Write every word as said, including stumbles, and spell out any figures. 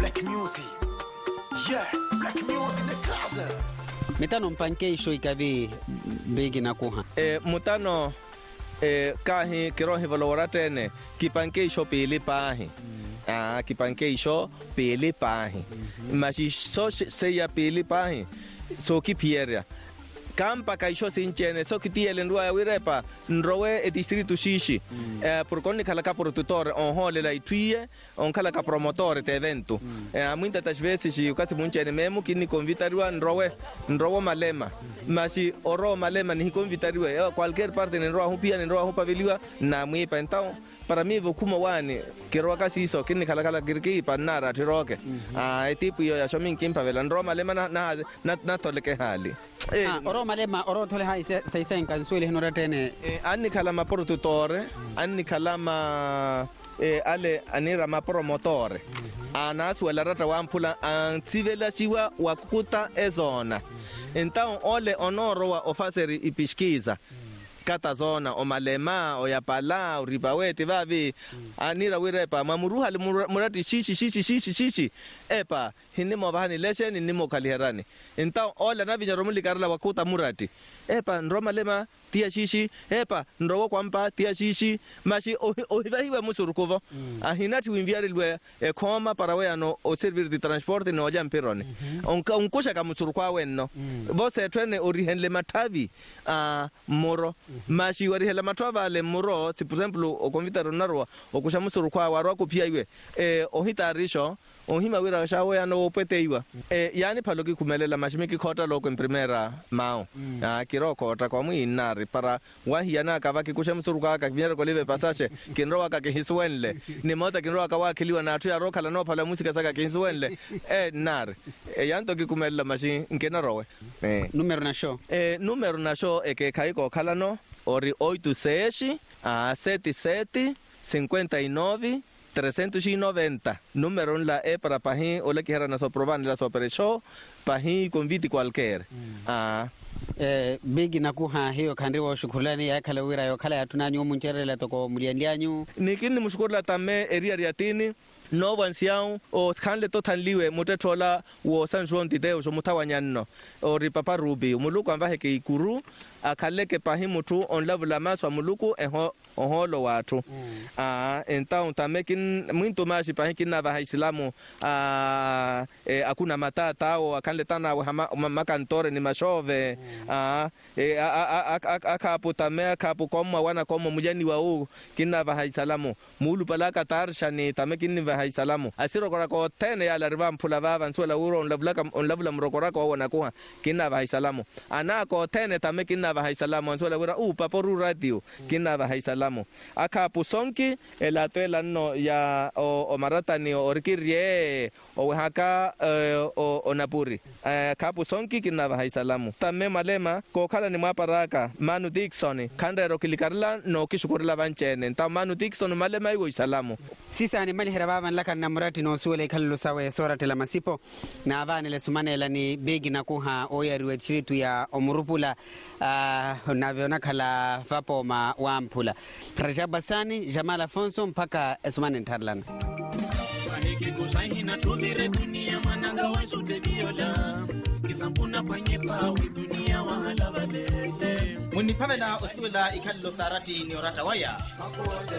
Black music. Yeah, black music ne kaza. Mitano mpanke isho ikabi begi na kuha. Eh mutano eh kahi kirohi valoratene kipanke isho pili pahi. Ah kipanke isho pili pahi. Mashi so se ya pili pahi. So kipieria. Kampa kaisho sinchene so kitiele ndwa ya wirepa nrowe e distrito shishi mm. eh, por koni kala ka produttore on hole la itwie on kala ka promotore te evento mm. eh, amuinta tashvesi shi ukati munchene memu kini konvitariwa nrowe nrowo malema masi oro malema ni konvitariwa eh, cualquier parte ni nrowa hupia ni nrowa hupaviliwa na mwipa entao para mí vokuma wani kiroa kasi so kini kala kala kirki pa nara tiroke mm -hmm. ah etipu yo ya shomin kimpa vela nrowa malema na na na, na toleke hali eh ah, oro malema oro tole hai sai sai kansuele hinora tene eh anni kala ma produttore mm. anni kala ma eh ale anira ma promotore mm -hmm. anasu la rata wa mpula antivela chiwa wakuta ezona mm -hmm. então ole onoro wa ofaseri ipishkiza mm. kata zona o malema o yapala o ribawete vavi mm. anira wirepa mamuruha murati shishi shishi shishi shishi epa hinimo bahani leshen nimo kaliherani então ola na vinyaromuli karla wakuta murati epa nroma lema tia shishi epa nrowo kwampa tia shishi mashi ohivahiwa musurukovo mm. ahinati winviari lwe e koma para weano o servir de transporte no jampirone mm -hmm. onka unkusha ka musurukwa wenno mm. vose trene orihenle matavi a uh, moro mm. mashi warihela matava le moro si por ejemplo o convitaro narwa o kusha musurukwa warwa kupia iwe e ohitarisho ohima wira shawe ano peteiwa e yani phaloki kumelela mashimiki khota loko in primera mao mm. a kiroko ta kwa muinari para wahiana ka vaki kusha musuruka ka vinyero koleve pasashe kinrowa ka kehiswenle ni mota kinrowa ka wakiliwa na atu ya roka la no phala musika saka kehiswenle e nar e yanto ki kumelela mashi nkena rowe e numero na show e numero na show e ke kaiko khalano ori oito seis a sete sete cinquenta e nove trescientos noventa número la e para pahin o le que era na so proban la so show pahin convite cualquier mm. ah eh begi na kuha hiyo kandiwa shukrani ya kala wira yo kala yatunanyu muncherela toko muliandianyu nikini mushukura tame eria riatini no wansiao o kanle to tanliwe mutetola wo San Juan de Deus mutawanyano o ripapa rubi muluku ambahe ke ikuru akaleke pahi mutu on level maswa muluku eho oholo watu mm. ah então tamekin muito mais pahi kinna va islamu ah e, akuna matata o akanle tana wa makantore ni mashove mm. ah e, akapo tame akapo koma wana koma mujani wa u kinna va islamu mulu palaka tarsha ni tamekin va islamu asiro kora ko tene ya la riba mpula va nsola uro on level on level mrokora ko wana kuha kinna va islamu anako tene tamekin va haisalamu ansola wira u paporu radio kina va haisalamu aka pusonki elatela no ya o, o maratani o rikirie o haka uh, o onapuri uh, ka pusonki kina va haisalamu tamme malema ko khala ni maparaka Manu Dixon kandero kilikarla no kishukurla banchene ta Manu Dixon malema iwo isalamu sisa ni mali herababan lakan namrati no sule kallu sawe sorate la masipo na avane le sumane la ni begi na kuha oyariwe chiritu ya omurupula uh, naviona kala vapo ma wampula Rajab Sani Jamal Afonso mpaka esumane ntarlana Anike kusaini na tubire dunia mananga wesu de viola Kisampuna kwenye pawi dunia wahala valele Munipamela usiwela ikalilo sarati ni orata waya